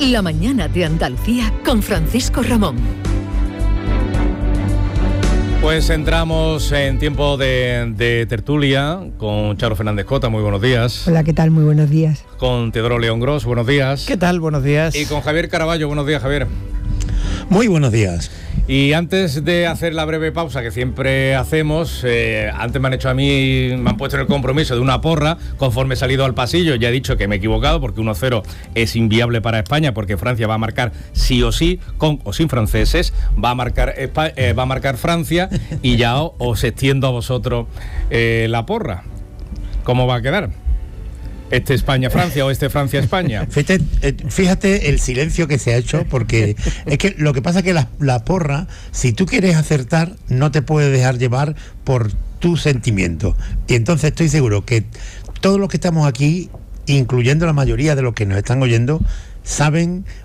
La mañana de Andalucía con Francisco Ramón. Pues entramos en tiempo de tertulia con Charo Fernández Cota, muy buenos días. Hola, ¿qué tal? Muy buenos días. Con Teodoro León Gros, buenos días. ¿Qué tal? Buenos días. Y con Javier Caraballo, buenos días, Javier. Muy buenos días. Y antes de hacer la breve pausa que siempre hacemos, antes me han puesto en el compromiso de una porra, conforme he salido al pasillo, ya he dicho que me he equivocado porque 1-0 es inviable para España, porque Francia va a marcar sí o sí, con o sin franceses, va a marcar Francia, y ya os extiendo a vosotros la porra. ¿Cómo va a quedar? ¿Este España-Francia o este Francia-España? Fíjate el silencio que se ha hecho, porque es que lo que pasa es que la porra, si tú quieres acertar, no te puedes dejar llevar por tu sentimiento. Y entonces estoy seguro que todos los que estamos aquí, incluyendo la mayoría de los que nos están oyendo, saben